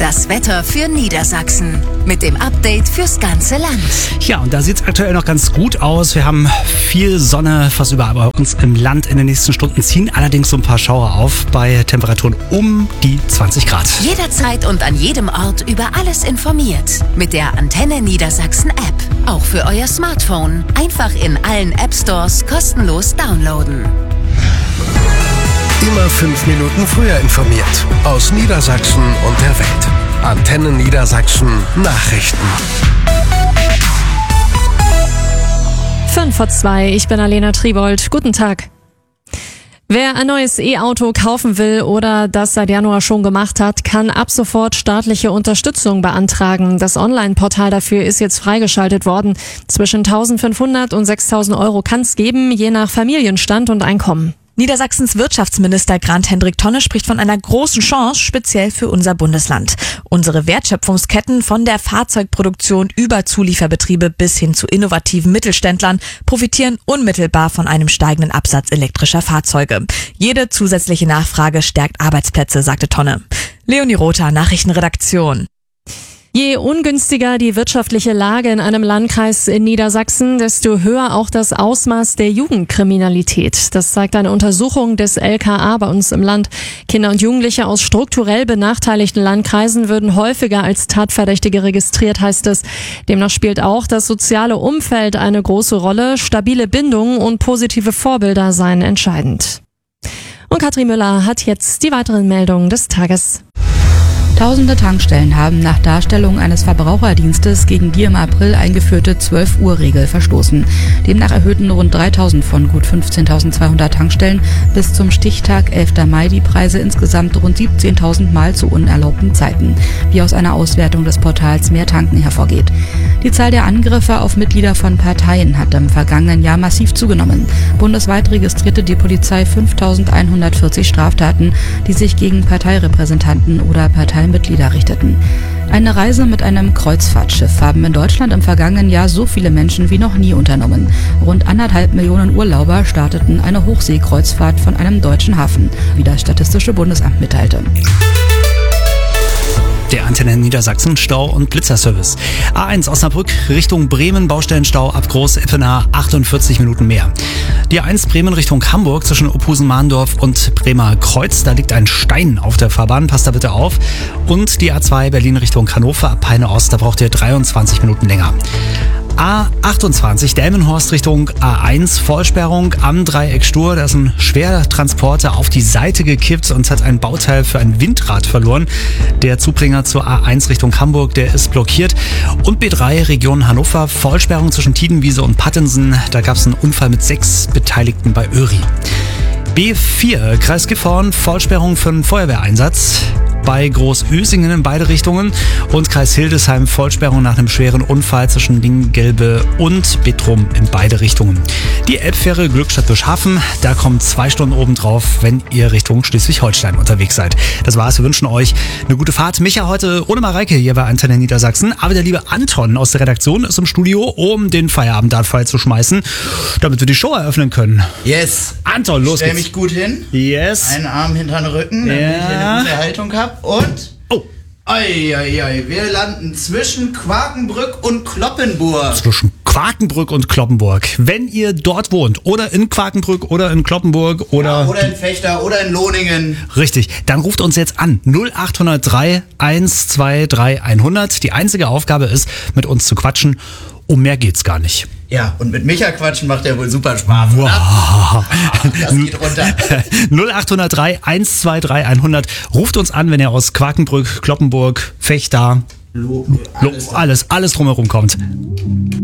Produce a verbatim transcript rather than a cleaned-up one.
Das Wetter für Niedersachsen mit dem Update fürs ganze Land. Ja, und da sieht es aktuell noch ganz gut aus. Wir haben viel Sonne fast überall bei uns im Land. In den nächsten Stunden ziehen allerdings so ein paar Schauer auf bei Temperaturen um die zwanzig Grad. Jederzeit und an jedem Ort über alles informiert. Mit der Antenne Niedersachsen App. Auch für euer Smartphone. Einfach in allen App Stores kostenlos downloaden. Immer fünf Minuten früher informiert. Aus Niedersachsen und der Welt. Antenne Niedersachsen Nachrichten. Fünf vor zwei, ich bin Alena Tribold. Guten Tag. Wer ein neues E-Auto kaufen will oder das seit Januar schon gemacht hat, kann ab sofort staatliche Unterstützung beantragen. Das Online-Portal dafür ist jetzt freigeschaltet worden. Zwischen eintausendfünfhundert und sechstausend Euro kann es geben, je nach Familienstand und Einkommen. Niedersachsens Wirtschaftsminister Grant-Hendrik Tonne spricht von einer großen Chance, speziell für unser Bundesland. Unsere Wertschöpfungsketten von der Fahrzeugproduktion über Zulieferbetriebe bis hin zu innovativen Mittelständlern profitieren unmittelbar von einem steigenden Absatz elektrischer Fahrzeuge. Jede zusätzliche Nachfrage stärkt Arbeitsplätze, sagte Tonne. Leonie Rother, Nachrichtenredaktion. Je ungünstiger die wirtschaftliche Lage in einem Landkreis in Niedersachsen, desto höher auch das Ausmaß der Jugendkriminalität. Das zeigt eine Untersuchung des L K A bei uns im Land. Kinder und Jugendliche aus strukturell benachteiligten Landkreisen würden häufiger als Tatverdächtige registriert, heißt es. Demnach spielt auch das soziale Umfeld eine große Rolle. Stabile Bindungen und positive Vorbilder seien entscheidend. Und Katrin Müller hat jetzt die weiteren Meldungen des Tages. Tausende Tankstellen haben nach Darstellung eines Verbraucherdienstes gegen die im April eingeführte zwölf Uhr Regel verstoßen. Demnach erhöhten rund dreitausend von gut fünfzehntausendzweihundert Tankstellen bis zum Stichtag elfter Mai die Preise insgesamt rund siebzehntausend Mal zu unerlaubten Zeiten, wie aus einer Auswertung des Portals Mehr Tanken hervorgeht. Die Zahl der Angriffe auf Mitglieder von Parteien hat im vergangenen Jahr massiv zugenommen. Bundesweit registrierte die Polizei fünftausendeinhundertvierzig Straftaten, die sich gegen Parteirepräsentanten oder Parteimitglieder richteten. Eine Reise mit einem Kreuzfahrtschiff haben in Deutschland im vergangenen Jahr so viele Menschen wie noch nie unternommen. Rund anderthalb Millionen Urlauber starteten eine Hochseekreuzfahrt von einem deutschen Hafen, wie das Statistische Bundesamt mitteilte. Der Antenne Niedersachsen Stau- und Blitzerservice. A eins Osnabrück Richtung Bremen, Baustellenstau ab Groß-Eppenaar, achtundvierzig Minuten mehr. Die A eins Bremen Richtung Hamburg zwischen Opusen-Mahndorf und Bremer Kreuz, da liegt ein Stein auf der Fahrbahn, passt da bitte auf. Und die A zwei Berlin Richtung Hannover ab Peine Ost, da braucht ihr dreiundzwanzig Minuten länger. A achtundzwanzig Delmenhorst Richtung A eins, Vollsperrung am Dreieck Stur. Da ist ein Schwertransporter auf die Seite gekippt und hat ein Bauteil für ein Windrad verloren. Der Zubringer zur A eins Richtung Hamburg, der ist blockiert. Und B drei Region Hannover, Vollsperrung zwischen Tiedenwiese und Pattensen. Da gab es einen Unfall mit sechs Beteiligten bei Öri. B vier Kreis Gifhorn, Vollsperrung für einen Feuerwehreinsatz bei Großösingen in beide Richtungen und Kreis Hildesheim, Vollsperrung nach einem schweren Unfall zwischen Lingelbe und Bittrum in beide Richtungen. Die Elbfähre Glückstadt-Bischhafen, da kommen zwei Stunden obendrauf, wenn ihr Richtung Schleswig-Holstein unterwegs seid. Das war's, wir wünschen euch eine gute Fahrt. Micha heute ohne Mareike hier bei Antenne Niedersachsen, aber der liebe Anton aus der Redaktion ist im Studio, um den Feierabend-Dartfall zu schmeißen, damit wir die Show eröffnen können. Yes. Anton, los Stell geht's. mich gut hin. Yes. Einen Arm hinter den Rücken, damit Ja. ich eine gute Haltung habe. Und Oh. Ei, ei, ei, wir landen zwischen Quakenbrück und Kloppenburg. Zwischen Quakenbrück und Kloppenburg. Wenn ihr dort wohnt oder in Quakenbrück oder in Kloppenburg oder... Ja, oder in Fechter oder in Lohningen. Richtig, dann ruft uns jetzt an. null acht null drei eins zwei drei hundert. Die einzige Aufgabe ist, mit uns zu quatschen. Um mehr geht's gar nicht. Ja, und mit Micha quatschen macht ja wohl super Spaß. Wow. Ach, das geht runter. null acht null drei eins zwei drei hundert. Ruft uns an, wenn ihr aus Quakenbrück, Kloppenburg, Fechter, Lo- Lo- alles, alles drumherum kommt.